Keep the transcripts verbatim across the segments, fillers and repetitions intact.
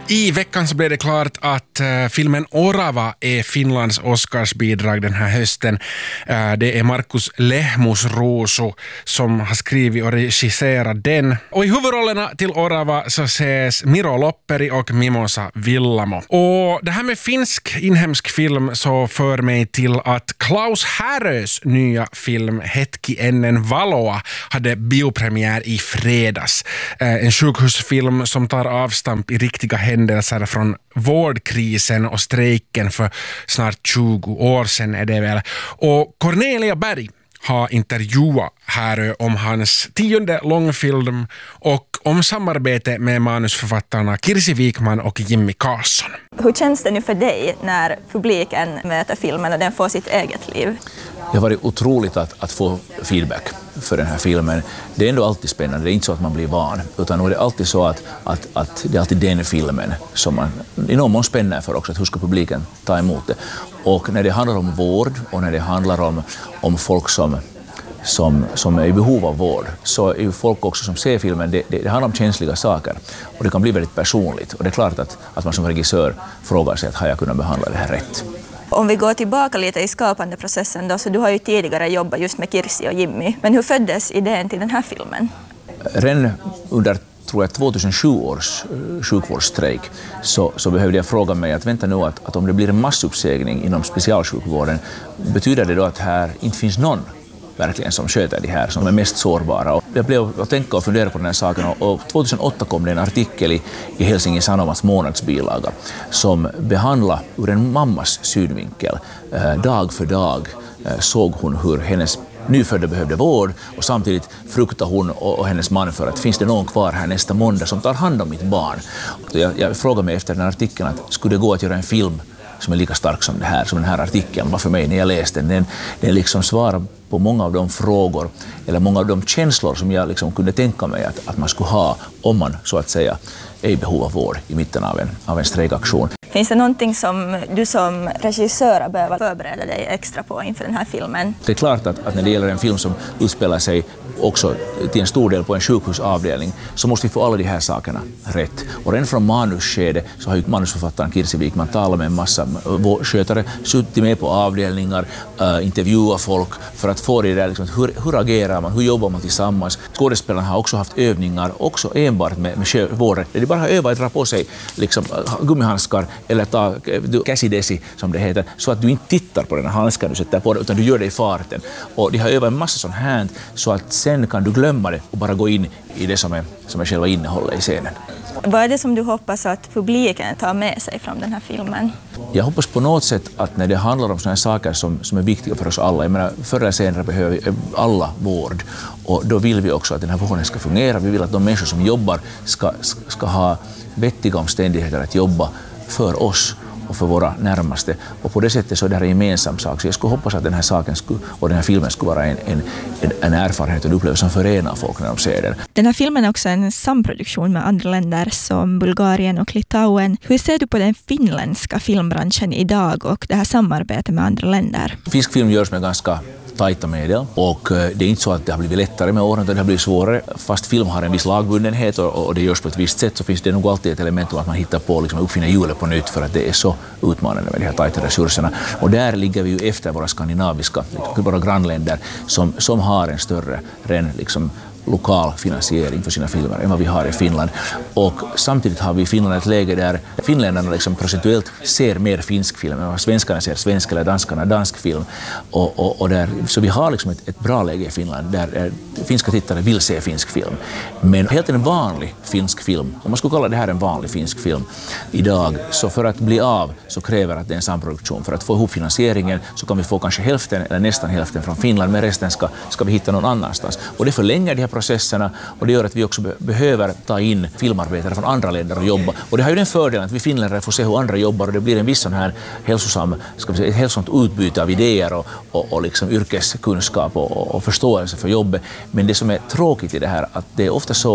I veckan så blev det klart att uh, filmen Orava är Finlands Oscarsbidrag den här hösten. Uh, det är Markus Lehmusruusu som har skrivit och regisserat den. Och i huvudrollerna till Orava så ses Miro Lopperi och Mimosa Villamo. Och det här med finsk inhemsk film så för mig till att Klaus Härös nya film Hetki ennen valoa hade biopremiär i fredags. Uh, en sjukhusfilm som tar avstamp i riktiga händelser från vårdkrisen och strejken för snart tjugo år sedan är det väl. Och Cornelia Berg har intervjuat Härö om hans tionde långfilm och om samarbete med manusförfattarna Kirsi Wikman och Jimmy Karlsson. Hur känns det nu för dig när publiken möter filmen och den får sitt eget liv? Det har varit otroligt att, att få feedback för den här filmen. Det är ändå alltid spännande, det är inte så att man blir van, utan det är alltid så att, att, att det är alltid den filmen som man i någon mån spänner för också, att hur ska publiken ta emot det. Och när det handlar om vård och när det handlar om, om folk som, som, som är i behov av vård, så är ju folk också som ser filmen, det, det, det handlar om känsliga saker och det kan bli väldigt personligt. Och det är klart att, att man som regissör frågar sig att har jag kunnat behandla det här rätt. Om vi går tillbaka lite i skapandeprocessen då, så du har ju tidigare jobbat just med Kirsi och Jimmy. Men hur föddes idén till den här filmen? Redan under tror jag tjugohundrasju års sjukvårdsstrejk så, så behövde jag fråga mig att vänta nu att, att om det blir en massuppsägning inom specialsjukvården, betyder det då att här inte finns någon verkligen som sköter det här, som är mest sårbara. Och jag blev att tänka och fundera på den här saken och tjugohundraåtta kom det en artikel i, i Helsingin Sanomas månadsbilaga som behandlade ur en mammas synvinkel. Eh, dag för dag eh, såg hon hur hennes nyfödda behövde vård och samtidigt fruktade hon och, och hennes man för att finns det någon kvar här nästa måndag som tar hand om mitt barn. Jag, jag frågade mig efter den här artikeln att skulle det gå att göra en film som är lika stark som det här, som den här artikeln var för mig när jag läste den. Den, den liksom svarar på många av de frågor eller många av de känslor som jag liksom kunde tänka mig att, att man skulle ha om man så att säga är i behov av vård i mitten av en, av en strejkaktion. Finns det någonting som du som regissör behöver förbereda dig extra på inför den här filmen? Det är klart att, att när det gäller en film som utspelar sig också till en stor del på en sjukhusavdelning så måste vi få alla de här sakerna rätt. Och redan från manusskede så har ju manusförfattaren Kirsi Wikman talat med en massa skötare, suttit med på avdelningar, uh, intervjuat folk för att få det där liksom, hur, hur agerar man, hur jobbar man tillsammans. Skådespelarna har också haft övningar, också enbart med, med vården. Det är bara att öva att dra på sig liksom, gummihandskar eller ta käsidesi som det heter, så att du inte tittar på den här handskan du sätter på det, utan du gör det i farten. Och de har övat en massa sånt här så att sen kan du glömma det och bara gå in i det som är, som är själva innehållet i scenen. Vad är det som du hoppas att publiken tar med sig från den här filmen? Jag hoppas på något sätt att när det handlar om sådana här saker som, som är viktiga för oss alla, jag menar förr eller senare behöver vi alla vård och då vill vi också att den här vården ska fungera. Vi vill att de människor som jobbar ska, ska ha vettiga omständigheter att jobba för oss och för våra närmaste. Och på det sättet så är det här en gemensam sak. Så jag skulle hoppas att den här saken skulle, och den här filmen skulle vara en, en, en erfarenhet och en upplevelse som förenar folk när de ser den. Den här filmen är också en samproduktion med andra länder som Bulgarien och Litauen. Hur ser du på den finländska filmbranschen idag och det här samarbetet med andra länder? Finsk film görs med ganska tajta medel och det är inte så att det har blivit lättare med åren utan det har blivit svårare. Fast film har en viss lagbundenhet och, och det görs på ett visst sätt så finns det nog alltid ett element om att man hittar på liksom uppfinna hjulet på nytt för att det är så utmanande med de här tajta resurserna. Och där ligger vi ju efter våra skandinaviska, våra grannländer som, som har en större ren liksom lokal finansiering för sina filmer än vad vi har i Finland. Och samtidigt har vi i Finland ett läge där finländarna liksom procentuellt ser mer finsk film än vad svenskarna ser svensk eller danskarna dansk film. Och, och, och där, så vi har liksom ett, ett bra läge i Finland där, där finska tittare vill se finsk film. Men helt en vanlig finsk film, om man skulle kalla det här en vanlig finsk film idag, så för att bli av så kräver att det är en samproduktion. För att få ihop finansieringen så kan vi få kanske hälften eller nästan hälften från Finland, men resten ska, ska vi hitta någon annanstans. Och det förlänger de här processerna och det gör att vi också be- behöver ta in filmarbetare från andra länder och jobba. Och det har ju den fördelen att vi finländare får se hur andra jobbar och det blir en viss sån här hälsosam, ska vi säga, ett hälsosamt utbyte av idéer och, och, och liksom yrkeskunskap och, och, och förståelse för jobbet. Men det som är tråkigt i det här att det är ofta så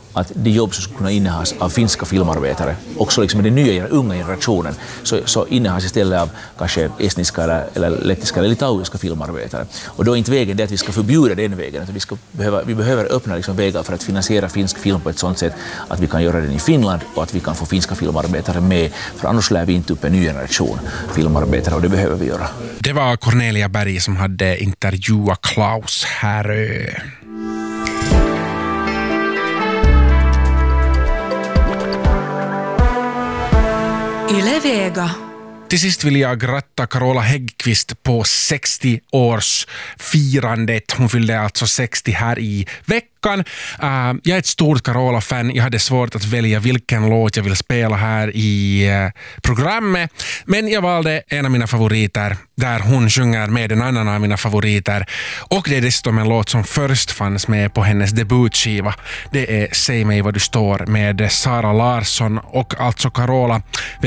att det jobb som skulle kunna innehas av finska filmarbetare, också liksom den nya unga generationen, så, så innehas istället av kanske estniska eller, eller lettiska eller litauiska filmarbetare. Och då är inte vägen det att vi ska förbjuda den vägen, utan vi, ska behöva, vi behöver öppna liksom vägar för att finansiera finsk film på ett sådant sätt att vi kan göra den i Finland och att vi kan få finska filmarbetare med, för annars lär vi inte upp en ny generation filmarbetare och det behöver vi göra. Det var Cornelia Berg som hade intervjuat Klaus Härö. Yle Vega. Till sist vill jag gratta Carola Häggkvist på sextio-årsfirandet. Hon fyllde alltså sextio här i veckan. Uh, jag är ett stort Carola-fan. Jag hade svårt att välja vilken låt jag vill spela här i uh, programmet. Men jag valde en av mina favoriter där hon sjunger med en annan av mina favoriter. Och det är dessutom en låt som först fanns med på hennes debutskiva. Det är Säg mig vad du står med Sara Larsson och alltså Carola